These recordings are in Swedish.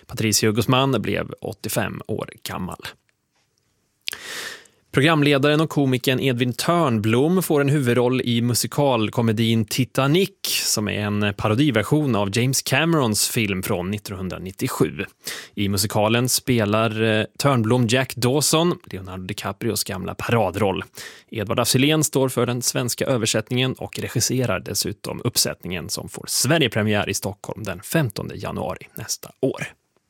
Patricio Guzmán blev 85 år gammal. Programledaren och komikern Edvin Törnblom får en huvudroll i musikalkomedin Titanic, som är en parodiversion av James Camerons film från 1997. I musikalen spelar Törnblom Jack Dawson, Leonardo DiCaprios gamla paradroll. Edvard af Sillén står för den svenska översättningen och regisserar dessutom uppsättningen som får Sverigepremiär i Stockholm den 15 januari nästa år.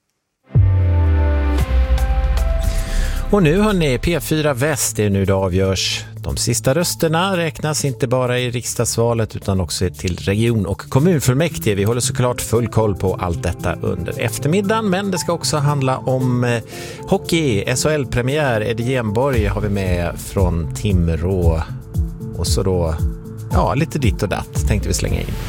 Och nu har ni P4 Väst, det är nu det avgörs. De sista rösterna räknas inte bara i riksdagsvalet utan också till region- och kommunfullmäktige. Vi håller såklart full koll på allt detta under eftermiddagen, men det ska också handla om hockey, SHL-premiär. Eddie Genborg har vi med från Timrå. Och så då, lite ditt och datt tänkte vi slänga in.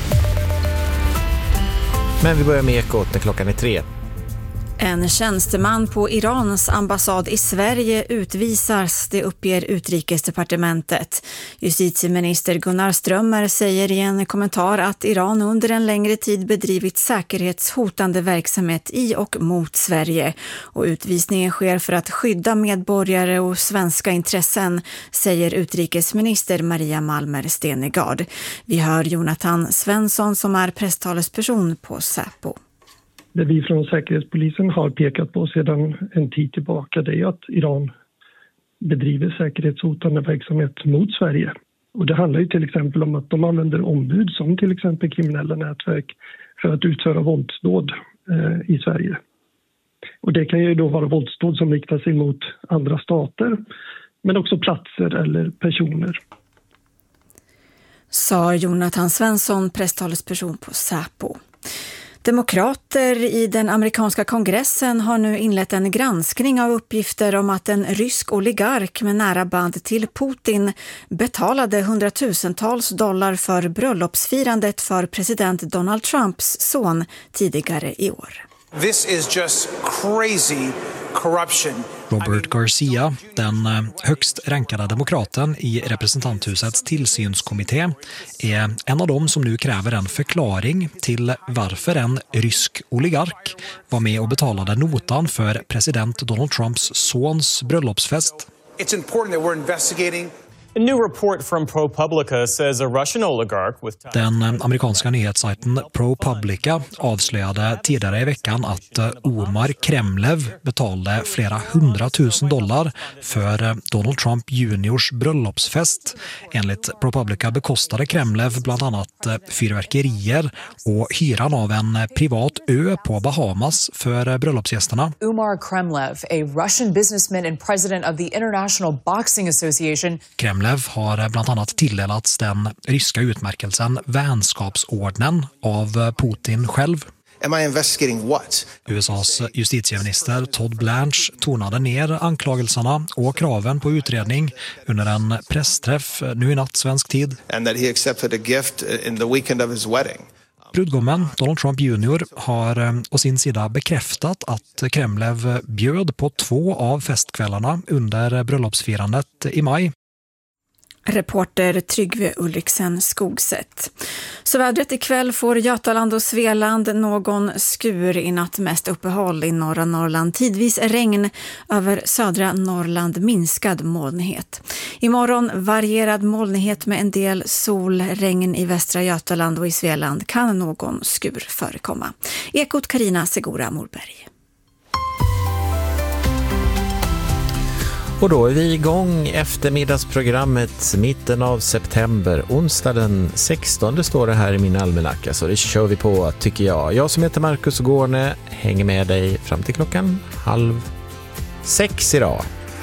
Men vi börjar med Ekot när klockan är 3. En tjänsteman på Irans ambassad i Sverige utvisas, det uppger Utrikesdepartementet. Justitieminister Gunnar Strömmer säger i en kommentar att Iran under en längre tid bedrivit säkerhetshotande verksamhet i och mot Sverige. Och utvisningen sker för att skydda medborgare och svenska intressen, säger utrikesminister Maria Malmer Stenegard. Vi hör Jonathan Svensson som är presstalesperson på Säpo. Det vi från Säkerhetspolisen har pekat på sedan en tid tillbaka, det är att Iran bedriver säkerhetshotande verksamhet mot Sverige. Och det handlar ju till exempel om att de använder ombud som till exempel kriminella nätverk för att utföra våldsdåd i Sverige. Och det kan ju då vara våldsdåd som riktar sig mot andra stater, men också platser eller personer. Sa Jonathan Svensson, presstalesperson på Säpo. Demokrater i den amerikanska kongressen har nu inlett en granskning av uppgifter om att en rysk oligark med nära band till Putin betalade $100,000 dollar för bröllopsfirandet för president Donald Trumps son tidigare i år. This is just crazy corruption. Robert Garcia, den högst rankade demokraten i representanthusets tillsynskommitté, är en av dem som nu kräver en förklaring till varför en rysk oligark var med och betalade notan för president Donald Trumps sons bröllopsfest. It's important that we're investigating. A new report from ProPublica says a Russian oligarch with... Den amerikanska nyhetssajten ProPublica avslöjade tidigare i veckan att Omar Kremlev betalade flera $100,000 för Donald Trump Juniors bröllopsfest. Enligt ProPublica bekostade Kremlev bland annat fyrverkerier och hyran av en privat ö på Bahamas för bröllopsgästerna. Omar Kremlev, a Russian businessman and president of the International Boxing Association. Kremlev har bland annat tilldelats den ryska utmärkelsen vänskapsordnen av Putin själv. Am I investigating what? USAs justitieminister Todd Blanche tonade ner anklagelserna och kraven på utredning under en pressträff nu i natt svensk tid. And that he accepted a gift in the weekend of his wedding. Brudgommen Donald Trump Jr. har å sin sida bekräftat att Kremlev bjöd på 2 av festkvällarna under bröllopsfirandet i maj. Reporter Tryggve Ulriksen Skogset. Så vädret ikväll får Götaland och Svealand någon skur, i natt mest uppehåll i norra Norrland. Tidvis regn, över södra Norrland minskad molnighet. Imorgon varierad molnighet med en del sol, regn i västra Götaland och i Svealand kan någon skur förekomma. Ekot Carina Segura Morberg. Och då är vi igång eftermiddagsprogrammet mitten av september. Onsdag den 16 står det här i min almanacka, så det kör vi på tycker jag. Jag som heter Marcus Gårne hänger med dig fram till 5:30 idag.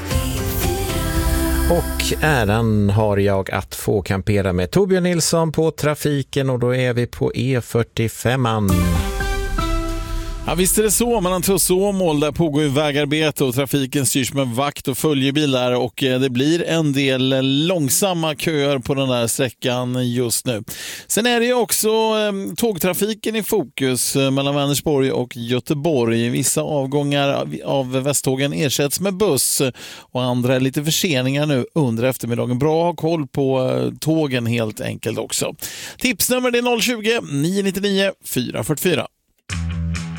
Och äran har jag att få kampera med Torbjörn Nilsson på trafiken, och då är vi på E45an. Ja, visst är det så. Mellan Tuss och Åmål där pågår ju vägarbete och trafiken styrs med vakt och följebilar, och det blir en del långsamma köer på den där sträckan just nu. Sen är det ju också tågtrafiken i fokus mellan Vänersborg och Göteborg. Vissa avgångar av Västtågen ersätts med buss och andra är lite förseningar nu under eftermiddagen. Bra att ha koll på tågen helt enkelt också. Tipsnummer är 020 999 444.